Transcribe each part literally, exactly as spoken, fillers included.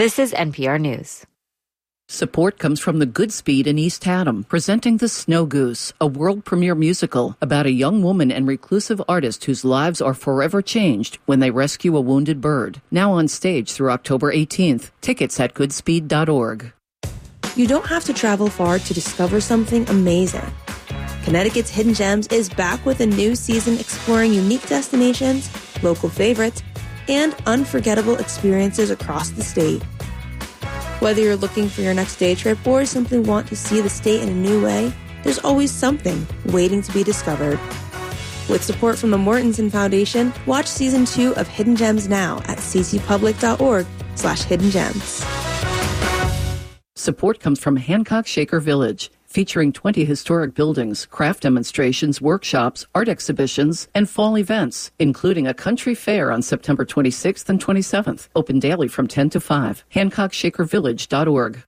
This is N P R News. Support comes from the Goodspeed in East Haddam, presenting The Snow Goose, a world premiere musical about a young woman and reclusive artist whose lives are forever changed when they rescue a wounded bird. Now on stage through October eighteenth. Tickets at goodspeed dot org. You don't have to travel far to discover something amazing. Connecticut's Hidden Gems is back with a new season exploring unique destinations, local favorites, and unforgettable experiences across the state. Whether you're looking for your next day trip or simply want to see the state in a new way, there's always something waiting to be discovered. With support from the Mortensen Foundation, watch season two of Hidden Gems now at ccpublic.org slash hidden gems. Support comes from Hancock Shaker Village, featuring twenty historic buildings, craft demonstrations, workshops, art exhibitions, and fall events, including a country fair on September twenty-sixth and twenty-seventh. Open daily from ten to five. hancock shaker village dot org.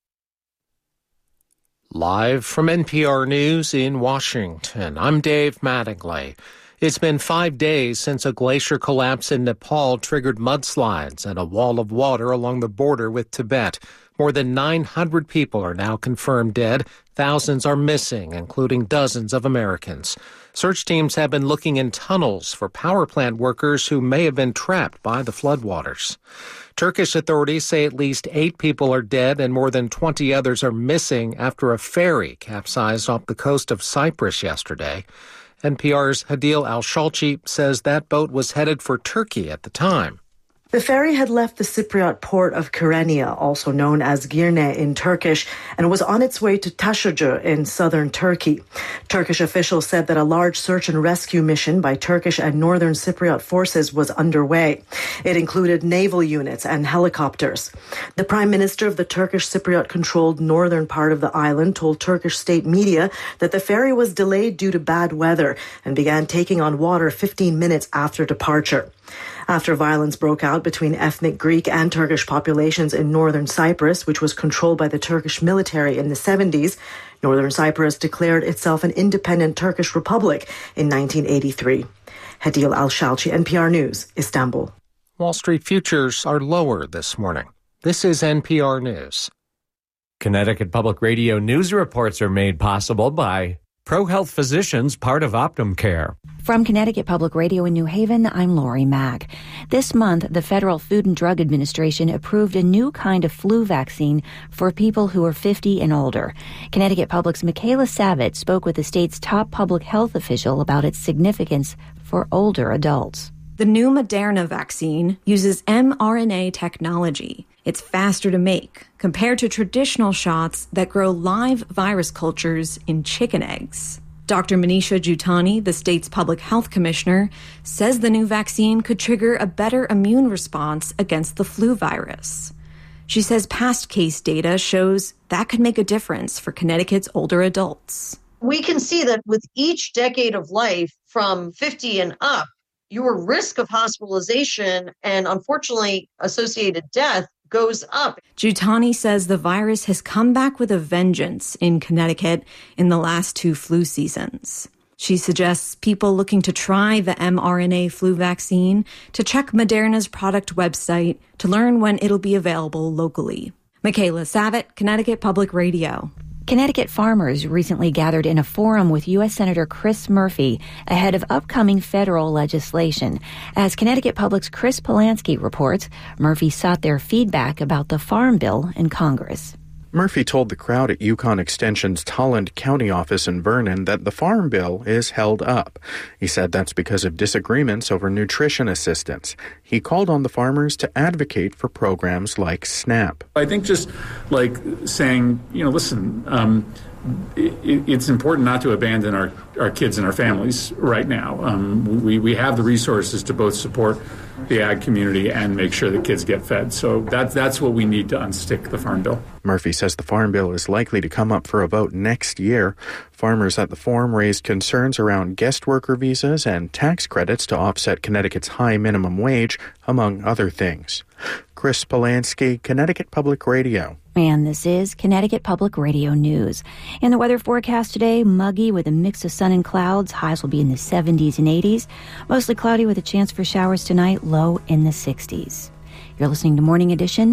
Live from N P R News in Washington, I'm Dave Mattingly. It's been five days since a glacier collapse in Nepal triggered mudslides and a wall of water along the border with Tibet. More than nine hundred people are now confirmed dead. Thousands are missing, including dozens of Americans. Search teams have been looking in tunnels for power plant workers who may have been trapped by the floodwaters. Turkish authorities say at least eight people are dead and more than twenty others are missing after a ferry capsized off the coast of Cyprus yesterday. N P R's Hadil Al-Shalchi says that boat was headed for Turkey at the time. The ferry had left the Cypriot port of Kyrenia, also known as Girne in Turkish, and was on its way to Taşucu in southern Turkey. Turkish officials said that a large search and rescue mission by Turkish and northern Cypriot forces was underway. It included naval units and helicopters. The prime minister of the Turkish Cypriot-controlled northern part of the island told Turkish state media that the ferry was delayed due to bad weather and began taking on water fifteen minutes after departure. After violence broke out between ethnic Greek and Turkish populations in northern Cyprus, which was controlled by the Turkish military in the seventies, northern Cyprus declared itself an independent Turkish republic in nineteen eighty-three. Hadil Al-Shalchi, N P R News, Istanbul. Wall Street futures are lower this morning. This is N P R News. Connecticut Public Radio news reports are made possible by ProHealth Physicians, part of Optum Care. From Connecticut Public Radio in New Haven, I'm Lori Mack. This month, the Federal Food and Drug Administration approved a new kind of flu vaccine for people who are fifty and older. Connecticut Public's Michaela Savitt spoke with the state's top public health official about its significance for older adults. The new Moderna vaccine uses mRNA technology. It's faster to make compared to traditional shots that grow live virus cultures in chicken eggs. Doctor Manisha Jutani, the state's public health commissioner, says the new vaccine could trigger a better immune response against the flu virus. She says past case data shows that could make a difference for Connecticut's older adults. We can see that with each decade of life from fifty and up, your risk of hospitalization and unfortunately associated death goes up. Jutani says the virus has come back with a vengeance in Connecticut in the last two flu seasons. She suggests people looking to try the mRNA flu vaccine to check Moderna's product website to learn when it'll be available locally. Michaela Savitt, Connecticut Public Radio. Connecticut farmers recently gathered in a forum with U S Senator Chris Murphy ahead of upcoming federal legislation. As Connecticut Public's Chris Polanski reports, Murphy sought their feedback about the Farm Bill in Congress. Murphy told the crowd at Yukon Extension's Tolland County office in Vernon that the Farm Bill is held up. He said that's because of disagreements over nutrition assistance. He called on the farmers to advocate for programs like SNAP. I think just like saying, you know, listen, um, it, it's important not to abandon our, our kids and our families right now. Um, we, we have the resources to both support the ag community and make sure that kids get fed. So that's, that's what we need to unstick the Farm Bill. Murphy says the Farm Bill is likely to come up for a vote next year. Farmers at the forum raised concerns around guest worker visas and tax credits to offset Connecticut's high minimum wage, among other things. Chris Polanski, Connecticut Public Radio. And this is Connecticut Public Radio News. In the weather forecast today, muggy with a mix of sun and clouds. Highs will be in the seventies and eighties. Mostly cloudy with a chance for showers tonight, low in the sixties. You're listening to Morning Edition.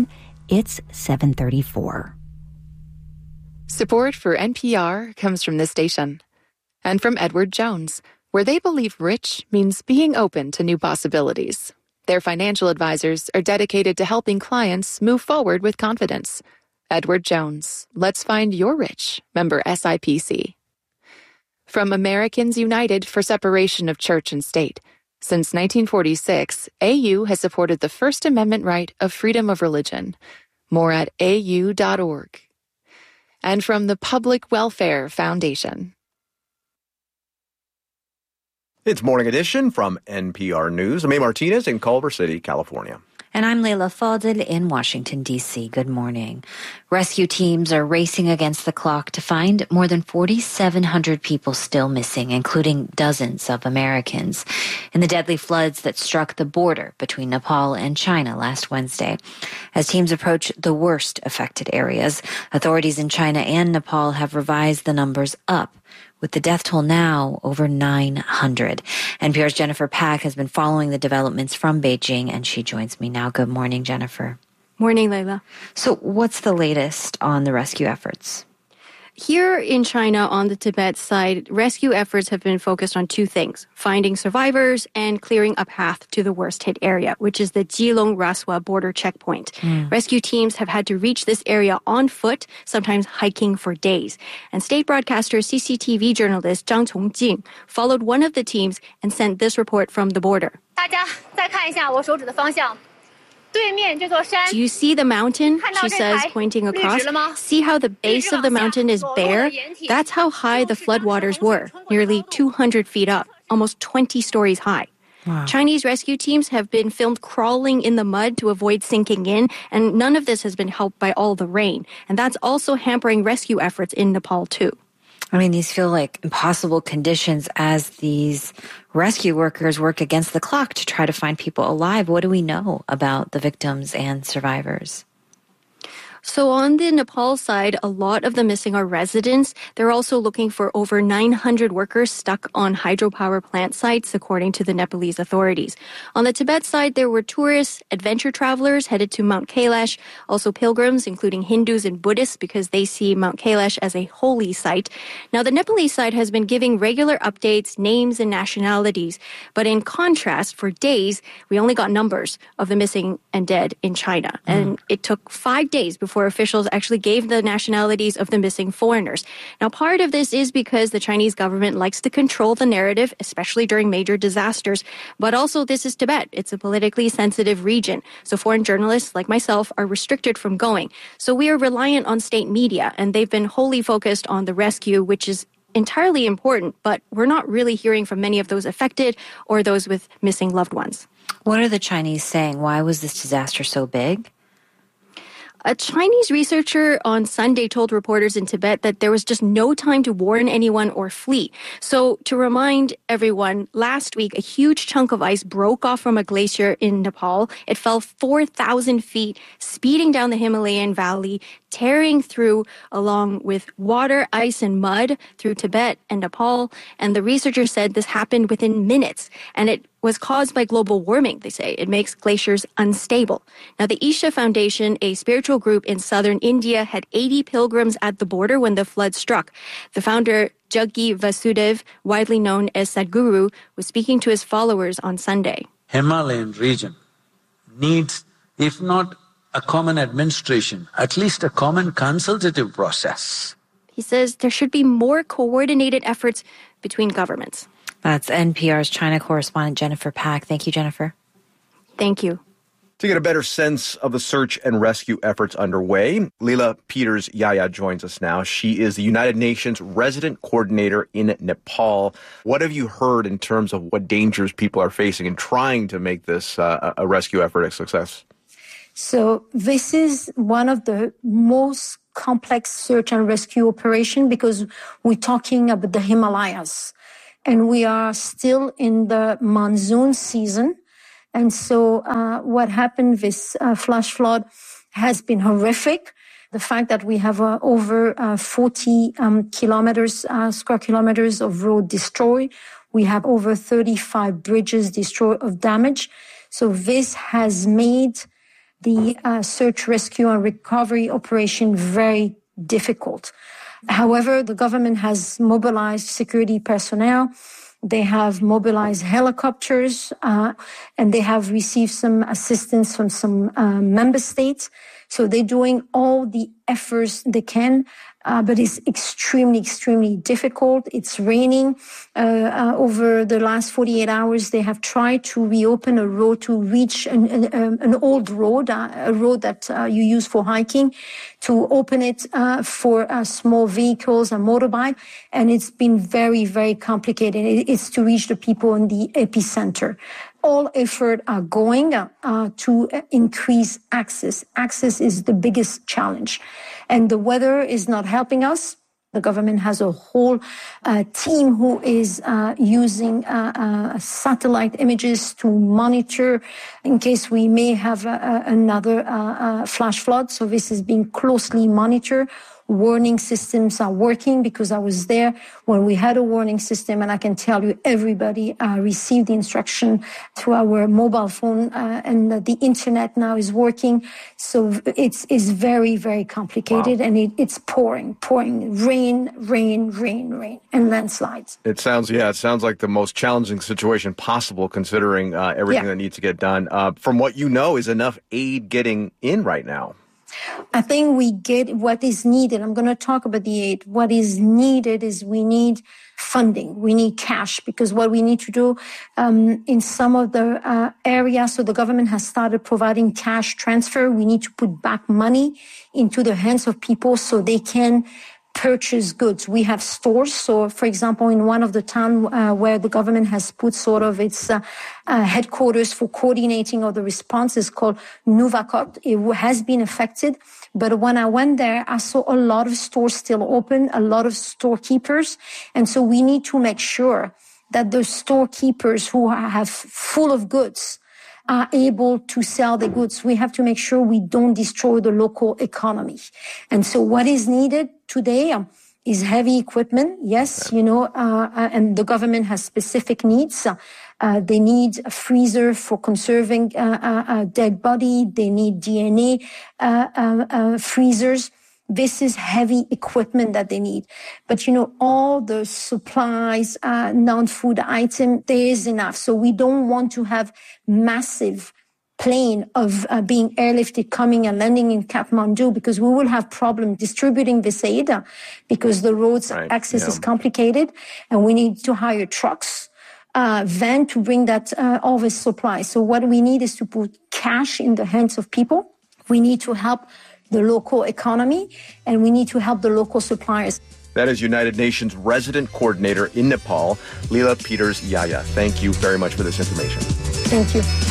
It's seven thirty-four. Support for N P R comes from this station and from Edward Jones, where they believe rich means being open to new possibilities. Their financial advisors are dedicated to helping clients move forward with confidence. Edward Jones, let's find your rich. Member S I P C. From Americans United for Separation of Church and State. Since nineteen forty-six, A U has supported the First Amendment right of freedom of religion. More at A U dot org. And from the Public Welfare Foundation. It's Morning Edition from N P R News. I'm A. Martinez in Culver City, California. And I'm Leila Fadel in Washington, D C. Good morning. Rescue teams are racing against the clock to find more than forty-seven hundred people still missing, including dozens of Americans, in the deadly floods that struck the border between Nepal and China last Wednesday. As teams approach the worst affected areas, authorities in China and Nepal have revised the numbers up, with the death toll now over nine hundred. N P R's Jennifer Pack has been following the developments from Beijing, and she joins me now. Good morning, Jennifer. Morning, Leila. So what's the latest on the rescue efforts? Here in China, on the Tibet side, rescue efforts have been focused on two things: finding survivors and clearing a path to the worst-hit area, which is the Jilong-Raswa border checkpoint. Mm. Rescue teams have had to reach this area on foot, sometimes hiking for days. And state broadcaster C C T V journalist Zhang Chongjing followed one of the teams and sent this report from the border. 大家再看一下我手指的方向。 Do you see the mountain? She says, pointing across. See how the base of the mountain is bare? That's how high the floodwaters were, nearly two hundred feet up, almost twenty stories high. Wow. Chinese rescue teams have been filmed crawling in the mud to avoid sinking in, and none of this has been helped by all the rain. And that's also hampering rescue efforts in Nepal, too. I mean, these feel like impossible conditions as these rescue workers work against the clock to try to find people alive. What do we know about the victims and survivors? So on the Nepal side, a lot of the missing are residents. They're also looking for over nine hundred workers stuck on hydropower plant sites, according to the Nepalese authorities. On the Tibet side, there were tourists, adventure travelers headed to Mount Kailash, also pilgrims, including Hindus and Buddhists, because they see Mount Kailash as a holy site. Now, the Nepalese side has been giving regular updates, names, and nationalities. But in contrast, for days, we only got numbers of the missing and dead in China. Mm. And it took five days before before officials actually gave the nationalities of the missing foreigners. Now, part of this is because the Chinese government likes to control the narrative, especially during major disasters. But also, this is Tibet. It's a politically sensitive region. So foreign journalists like myself are restricted from going. So we are reliant on state media, and they've been wholly focused on the rescue, which is entirely important, but we're not really hearing from many of those affected or those with missing loved ones. What are the Chinese saying? Why was this disaster so big? A Chinese researcher on Sunday told reporters in Tibet that there was just no time to warn anyone or flee. So to remind everyone, last week, a huge chunk of ice broke off from a glacier in Nepal. It fell four thousand feet, speeding down the Himalayan valley, tearing through along with water, ice, and mud through Tibet and Nepal. And the researcher said this happened within minutes, and it was caused by global warming, they say. It makes glaciers unstable. Now, the Isha Foundation, a spiritual group in southern India, had eighty pilgrims at the border when the flood struck. The founder, Jaggi Vasudev, widely known as Sadhguru, was speaking to his followers on Sunday. Himalayan region needs, if not a common administration, at least a common consultative process. He says there should be more coordinated efforts between governments. That's N P R's China correspondent Jennifer Pack. Thank you, Jennifer. Thank you. To get a better sense of the search and rescue efforts underway, Leila Peters-Yaya joins us now. She is the United Nations resident coordinator in Nepal. What have you heard in terms of what dangers people are facing in trying to make this uh, a rescue effort a success? So this is one of the most complex search and rescue operation because we're talking about the Himalayas. And we are still in the monsoon season. And so uh, what happened, this uh, flash flood has been horrific. The fact that we have uh, over uh, forty um, kilometers, uh, square kilometers of road destroyed. We have over thirty-five bridges destroyed of damage. So this has made the uh, search, rescue, and recovery operation very difficult. However, the government has mobilized security personnel. They have mobilized helicopters, uh, and they have received some assistance from some uh, member states. So they're doing all the efforts they can, uh, but it's extremely, extremely difficult. It's raining. Uh, uh, over the last forty-eight hours, they have tried to reopen a road to reach an, an, an old road, uh, a road that uh, you use for hiking, to open it uh, for uh, small vehicles and motorbike. And it's been very, very complicated. It's to reach the people in the epicenter. All efforts are going uh, to increase access. Access is the biggest challenge. And the weather is not helping us. The government has a whole uh, team who is uh, using uh, uh, satellite images to monitor in case we may have uh, another uh, uh, flash flood. So this is being closely monitored. Warning systems are working because I was there when we had a warning system, and I can tell you everybody uh, received the instruction through our mobile phone, uh, and the internet now is working. So it's, it's very, very complicated. Wow. And it, it's pouring, pouring, rain, rain, rain, rain, and landslides. It sounds, yeah, it sounds like the most challenging situation possible considering uh, everything yeah. that needs to get done. Uh, from what you know, is enough aid getting in right now? I think we get what is needed. I'm going to talk about the aid. What is needed is we need funding. We need cash, because what we need to do um, in some of the uh, areas, so the government has started providing cash transfer. We need to put back money into the hands of people so they can purchase goods. We have stores. So, for example, in one of the towns uh, where the government has put sort of its uh, uh, headquarters for coordinating of the response is called Nouvakot. It has been affected. But when I went there, I saw a lot of stores still open, a lot of storekeepers. And so we need to make sure that the storekeepers who have full of goods are able to sell the goods. We have to make sure we don't destroy the local economy. And so what is needed today um, is heavy equipment. Yes, you know, uh, uh, and the government has specific needs. Uh, they need a freezer for conserving uh, uh, uh, dead body. They need D N A uh, uh, uh, freezers. This is heavy equipment that they need. But, you know, all the supplies, uh, non-food item, there is enough. So we don't want to have massive plane of uh, being airlifted coming and landing in Kathmandu, because we will have problem distributing this aid uh, because the roads right. access yeah. is complicated, and we need to hire trucks, uh, van to bring that, uh, all this supply. So what we need is to put cash in the hands of people. We need to help the local economy, and we need to help the local suppliers. That is United Nations resident coordinator in Nepal, Leila Peters-Yahya. Thank you very much for this information. Thank you.